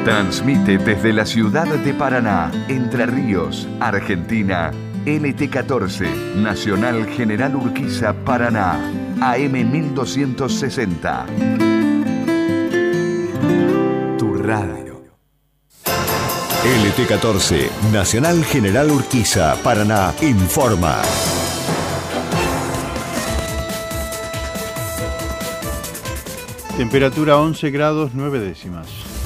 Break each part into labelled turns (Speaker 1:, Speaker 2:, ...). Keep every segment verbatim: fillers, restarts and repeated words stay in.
Speaker 1: Transmite desde la ciudad de Paraná, Entre Ríos, Argentina, L T catorce, Nacional General Urquiza, Paraná, A M mil doscientos sesenta. Tu radio.
Speaker 2: L T catorce, Nacional General Urquiza, Paraná, informa.
Speaker 3: Temperatura once grados nueve décimas.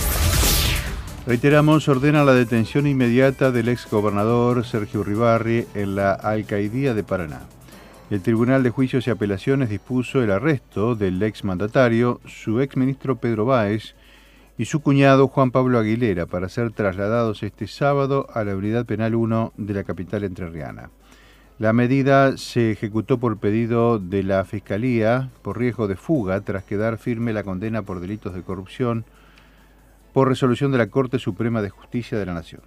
Speaker 3: Reiteramos, ordena la detención inmediata del exgobernador Sergio Uribarri en la Alcaidía de Paraná. El Tribunal de Juicios y Apelaciones dispuso el arresto del exmandatario, su exministro Pedro Báez y su cuñado Juan Pablo Aguilera para ser trasladados este sábado a la Unidad Penal uno de la capital entrerriana. La medida se ejecutó por pedido de la Fiscalía por riesgo de fuga tras quedar firme la condena por delitos de corrupción por resolución de la Corte Suprema de Justicia de la Nación.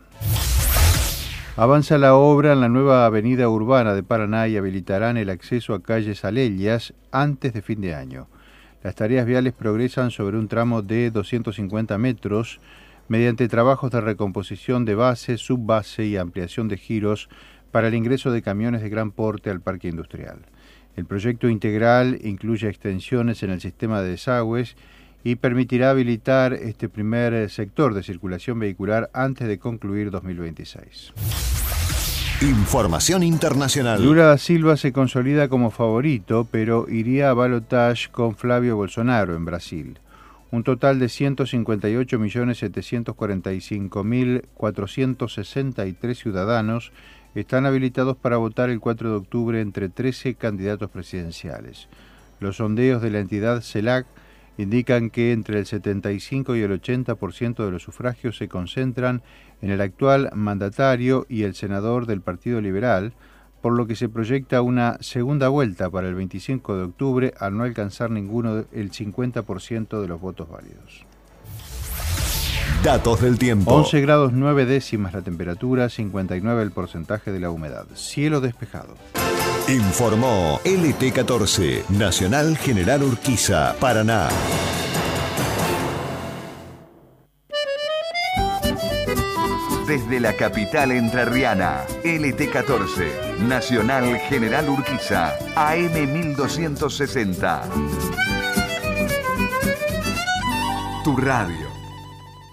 Speaker 3: Avanza la obra en la nueva avenida urbana de Paraná y habilitarán el acceso a calles Alelias antes de fin de año. Las tareas viales progresan sobre un tramo de doscientos cincuenta metros mediante trabajos de recomposición de base, subbase y ampliación de giros para el ingreso de camiones de gran porte al parque industrial. El proyecto integral incluye extensiones en el sistema de desagües y permitirá habilitar este primer sector de circulación vehicular antes de concluir dos mil veintiséis.
Speaker 2: Información internacional.
Speaker 3: Lula da Silva se consolida como favorito, pero iría a balotaje con Flavio Bolsonaro en Brasil. Un total de ciento cincuenta y ocho millones setecientos cuarenta y cinco mil cuatrocientos sesenta y tres ciudadanos están habilitados para votar el cuatro de octubre entre trece candidatos presidenciales. Los sondeos de la entidad CELAC indican que entre el setenta y cinco y el ochenta por ciento de los sufragios se concentran en el actual mandatario y el senador del Partido Liberal, por lo que se proyecta una segunda vuelta para el veinticinco de octubre al no alcanzar ninguno el cincuenta por ciento de los votos válidos.
Speaker 2: Datos del tiempo.
Speaker 3: once grados nueve décimas la temperatura, cincuenta y nueve el porcentaje de la humedad. Cielo despejado.
Speaker 2: Informó L T catorce, Nacional General Urquiza, Paraná.
Speaker 1: Desde la capital entrerriana, L T catorce, Nacional General Urquiza, A M mil doscientos sesenta. Tu radio.